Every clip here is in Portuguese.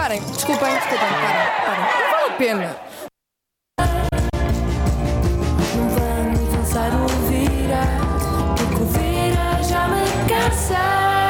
Parem, desculpem, parem. Não vale a pena. Não vamos dançar o vira, porque o vira já me cansa.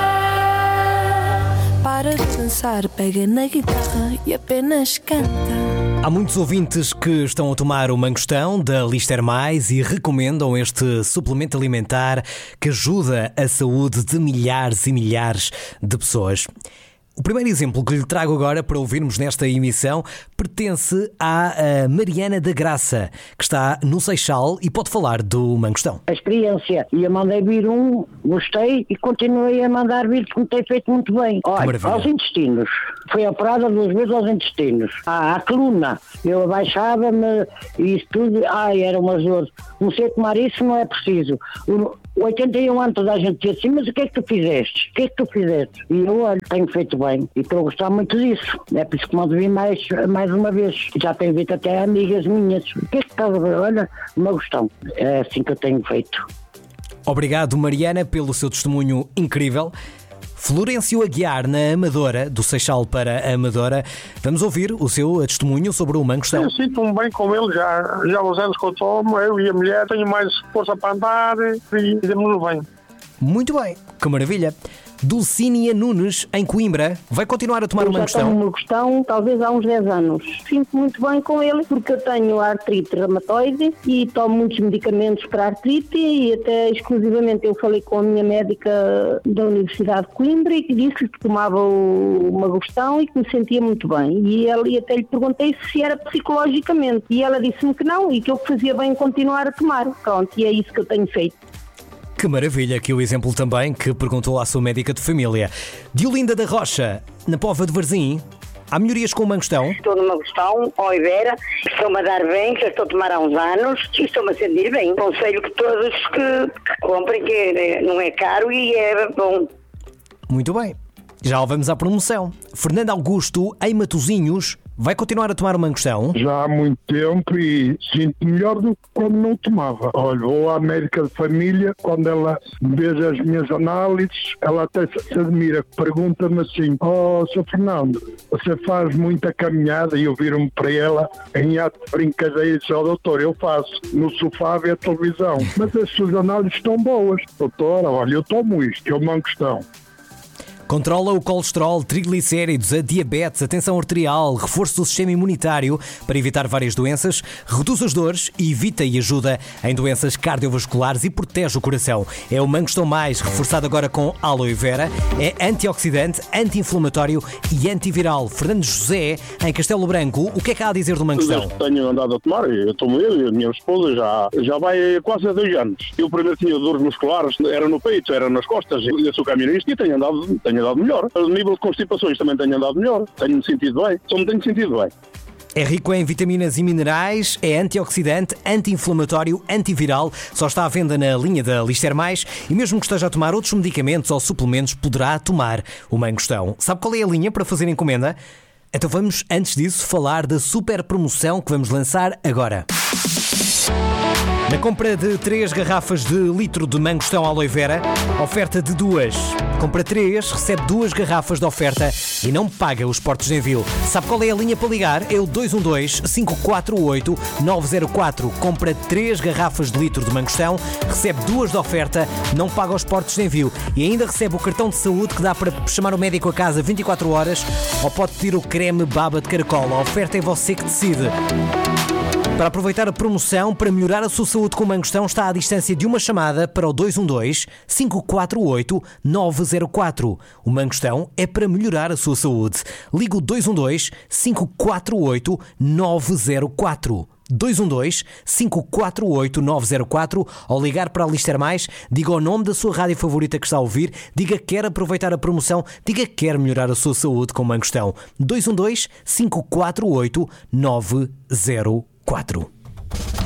Para de dançar, pega na guitarra e apenas canta. Há muitos ouvintes que estão a tomar o Mangostão da Lister Mais e recomendam este suplemento alimentar que ajuda a saúde de milhares e milhares de pessoas. O primeiro exemplo que lhe trago agora para ouvirmos nesta emissão pertence à Mariana da Graça, que está no Seixal e pode falar do Mangostão. A experiência, e eu mandei vir gostei e continuei a mandar vir porque me tem feito muito bem. Olha, aos intestinos, fui operada 2 vezes aos intestinos. À coluna, eu abaixava-me e isso tudo, era umas dores. Comecei a tomar isso, não é preciso. 81 anos toda a gente dizia assim, mas o que é que tu fizeste? E eu, olha, tenho feito bem e estou a gostar muito disso. É por isso que mando vir mais uma vez. Já tenho visto até amigas minhas. O que é que estás a ver? Olha, uma gostão. É assim que eu tenho feito. Obrigado, Mariana, pelo seu testemunho incrível. Florencio Aguiar, na Amadora, do Seixal para a Amadora. Vamos ouvir o seu testemunho sobre o Mangostão. Eu sinto-me bem com ele, já os anos que eu tomo, eu e a mulher, tenho mais força para andar e demos bem. Muito bem, que maravilha. Dulcínia Nunes, em Coimbra, vai continuar a tomar o Mangostão? Eu já tenho o Mangostão talvez há uns 10 anos. Sinto muito bem com ele porque eu tenho artrite reumatoide e tomo muitos medicamentos para artrite e até exclusivamente eu falei com a minha médica da Universidade de Coimbra e que disse que tomava o Mangostão e que me sentia muito bem. E até lhe perguntei se era psicologicamente e ela disse-me que não e que eu fazia bem continuar a tomar. Pronto, e é isso que eu tenho feito. Que maravilha, aqui o exemplo também que perguntou à sua médica de família. Diolinda da Rocha, na Póvoa de Varzim, há melhorias com o Mangostão? Estou no Mangostão, Oliveira, estou-me a dar bem, já estou a tomar há uns anos e estou-me a sentir bem. Aconselho que todos que comprem, que não é caro e é bom. Muito bem, já vamos à promoção. Fernando Augusto, em Matosinhos, vai continuar a tomar o Mangostão? Já há muito tempo e sinto melhor do que quando não tomava. Olha, vou à médica de família, quando ela vê as minhas análises, ela até se admira, pergunta-me assim: Sr. Fernando, você faz muita caminhada? E eu viro-me para ela em ato de brincadeira e diz: doutor, eu faço no sofá a ver a televisão. Mas as suas análises estão boas. Doutora, olha, eu tomo isto, é o Mangostão. Controla o colesterol, triglicéridos, a diabetes, a tensão arterial, reforço do sistema imunitário para evitar várias doenças, reduz as dores e evita e ajuda em doenças cardiovasculares e protege o coração. É o Mangostão Mais, reforçado agora com aloe vera. É antioxidante, anti-inflamatório e antiviral. Fernando José, em Castelo Branco, o que é que há a dizer do Mangostão? Tenho andado a tomar, eu tomo ele e a minha esposa já vai quase há 2 anos. Eu primeiro tinha dores musculares, era no peito, era nas costas. Eu sou camionista e tenho andado melhor. O nível de constipações também tenho andado melhor. Tenho-me sentido bem. Só me tenho sentido bem. É rico em vitaminas e minerais, é antioxidante, anti-inflamatório, antiviral. Só está à venda na linha da Lister Mais e mesmo que esteja a tomar outros medicamentos ou suplementos, poderá tomar o Mangostão. Sabe qual é a linha para fazer encomenda? Então vamos, antes disso, falar da super promoção que vamos lançar agora. Na compra de 3 garrafas de litro de Mangostão aloe vera, oferta de 2. Compra 3, recebe 2 garrafas de oferta e não paga os portos de envio. Sabe qual é a linha para ligar? É o 212-548-904. Compra 3 garrafas de litro de Mangostão, recebe 2 de oferta, não paga os portos de envio e ainda recebe o cartão de saúde que dá para chamar o médico a casa 24 horas ou pode pedir o creme baba de caracol. A oferta é você que decide. Para aproveitar a promoção, para melhorar a sua saúde com o Mangostão, está à distância de uma chamada para o 212-548-904. O Mangostão é para melhorar a sua saúde. Liga o 212-548-904. 212-548-904 ou ligar para a Lister Mais, diga o nome da sua rádio favorita que está a ouvir, diga que quer aproveitar a promoção, diga que quer melhorar a sua saúde com o Mangostão. 212-548-904.